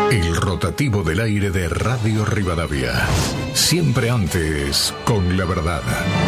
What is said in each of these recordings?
El rotativo del aire de Radio Rivadavia. Siempre antes, con la verdad.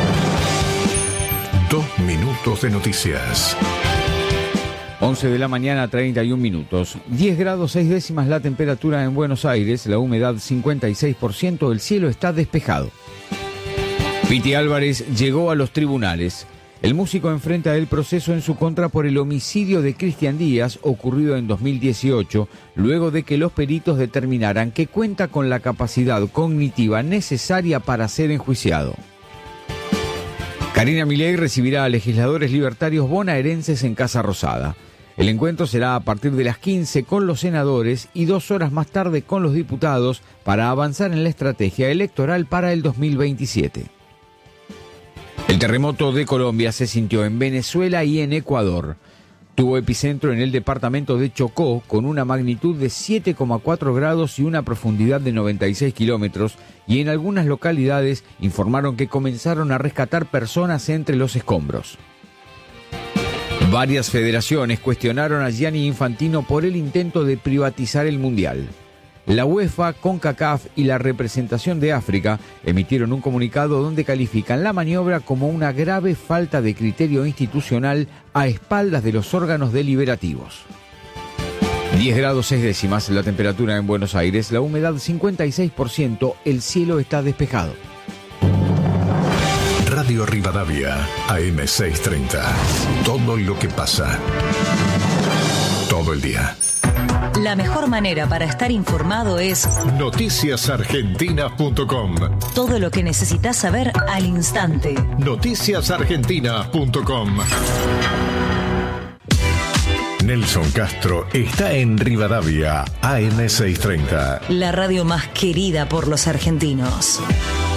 2 minutos de noticias. 11 de la mañana, 31 minutos. 10 grados 6 décimas la temperatura en Buenos Aires, la humedad 56%, el cielo está despejado. Piti Álvarez llegó a los tribunales. El músico enfrenta el proceso en su contra por el homicidio de Cristian Díaz, ocurrido en 2018, luego de que los peritos determinaran que cuenta con la capacidad cognitiva necesaria para ser enjuiciado. Karina Milei recibirá a legisladores libertarios bonaerenses en Casa Rosada. El encuentro será a partir de las 15 con los senadores y 2 horas más tarde con los diputados para avanzar en la estrategia electoral para el 2027. El terremoto de Colombia se sintió en Venezuela y en Ecuador. Tuvo epicentro en el departamento de Chocó con una magnitud de 7,4 grados y una profundidad de 96 kilómetros, y en algunas localidades informaron que comenzaron a rescatar personas entre los escombros. Varias federaciones cuestionaron a Gianni Infantino por el intento de privatizar el Mundial. La UEFA, CONCACAF y la representación de África emitieron un comunicado donde califican la maniobra como una grave falta de criterio institucional a espaldas de los órganos deliberativos. 10 grados 6 décimas la temperatura en Buenos Aires, la humedad 56%, el cielo está despejado. Radio Rivadavia, AM 630. Todo lo que pasa. Todo el día. La mejor manera para estar informado es noticiasargentina.com. Todo lo que necesitas saber al instante. Noticiasargentina.com. Nelson Castro está en Rivadavia, AM 630. La radio más querida por los argentinos.